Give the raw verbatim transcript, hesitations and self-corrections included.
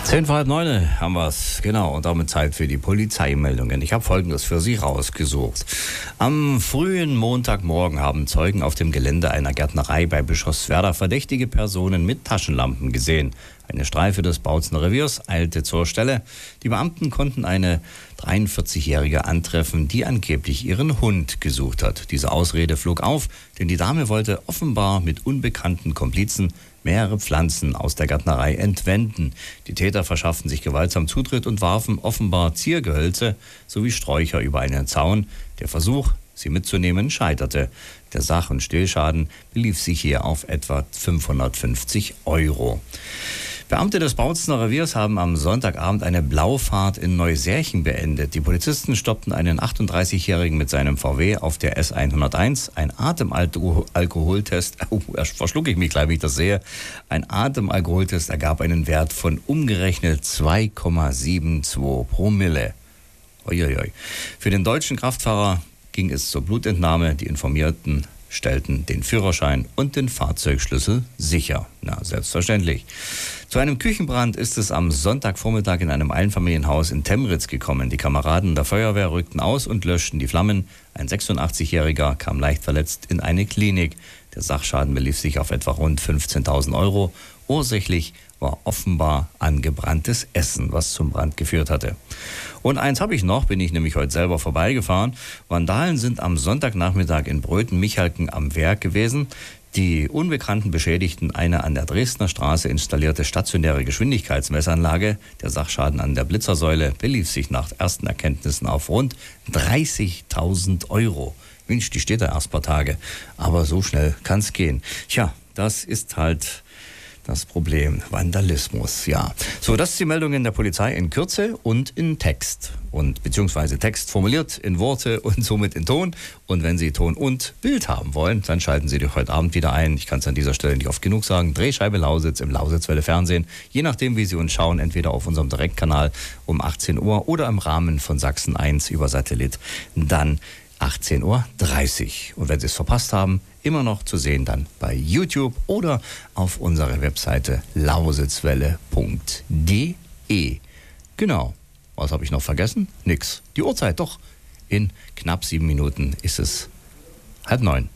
Zehn vor halb neun haben wir es, genau, und damit Zeit für die Polizeimeldungen. Ich habe Folgendes für Sie rausgesucht. Am frühen Montagmorgen haben Zeugen auf dem Gelände einer Gärtnerei bei Bischofswerda verdächtige Personen mit Taschenlampen gesehen. Eine Streife des Bautzener Reviers eilte zur Stelle. Die Beamten konnten eine dreiundvierzigjährige antreffen, die angeblich ihren Hund gesucht hat. Diese Ausrede flog auf, denn die Dame wollte offenbar mit unbekannten Komplizen mehrere Pflanzen aus der Gärtnerei entwenden. Die Täter verschafften sich gewaltsam Zutritt und warfen offenbar Ziergehölze sowie Sträucher über einen Zaun. Der Versuch, sie mitzunehmen, scheiterte. Der Sach- und Stillschaden belief sich hier auf etwa fünfhundertfünfzig Euro. Beamte des Bautzener Reviers haben am Sonntagabend eine Blaufahrt in Neusärchen beendet. Die Polizisten stoppten einen achtunddreißigjährigen mit seinem V W auf der S hunderteins. Ein Atemalkoholtest, oh, verschlucke ich mich gleich, wenn ich das sehe. Ein Atemalkoholtest ergab einen Wert von umgerechnet zwei Komma zweiundsiebzig Promille. Uiuiui. Für den deutschen Kraftfahrer ging es zur Blutentnahme. Die Informierten stellten den Führerschein und den Fahrzeugschlüssel sicher. Na, selbstverständlich. Zu einem Küchenbrand ist es am Sonntagvormittag in einem Einfamilienhaus in Temritz gekommen. Die Kameraden der Feuerwehr rückten aus und löschten die Flammen. Ein sechsundachtzigjähriger kam leicht verletzt in eine Klinik. Der Sachschaden belief sich auf etwa rund fünfzehntausend Euro. Ursächlich war offenbar angebranntes Essen, was zum Brand geführt hatte. Und eins habe ich noch, bin ich nämlich heute selber vorbeigefahren. Vandalen sind am Sonntagnachmittag in Bröthen-Michalken am Werk gewesen. Die Unbekannten beschädigten eine an der Dresdner Straße installierte stationäre Geschwindigkeitsmessanlage. Der Sachschaden an der Blitzersäule belief sich nach ersten Erkenntnissen auf rund dreißigtausend Euro. Mensch, die steht da erst ein paar Tage. Aber so schnell kann es gehen. Tja, das ist halt das Problem. Vandalismus, ja. So, das ist die Meldung in der Polizei in Kürze und in Text. Und beziehungsweise Text formuliert in Worte und somit in Ton. Und wenn Sie Ton und Bild haben wollen, dann schalten Sie dich heute Abend wieder ein. Ich kann es an dieser Stelle nicht oft genug sagen. Drehscheibe Lausitz im Lausitzwelle Fernsehen. Je nachdem, wie Sie uns schauen, entweder auf unserem Direktkanal um achtzehn Uhr oder im Rahmen von Sachsen eins über Satellit. Dann achtzehn Uhr dreißig. Und wenn Sie es verpasst haben, immer noch zu sehen dann bei YouTube oder auf unserer Webseite lausitzwelle punkt de. Genau. Was habe ich noch vergessen? Nix. Die Uhrzeit, doch. In knapp sieben Minuten ist es halb neun.